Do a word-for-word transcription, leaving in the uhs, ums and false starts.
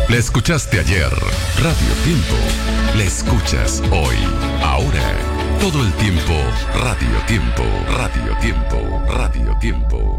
La escuchaste ayer. Radio Tiempo. La escuchas hoy. Ahora. Todo el tiempo. Radio Tiempo. Radio Tiempo. Radio Tiempo.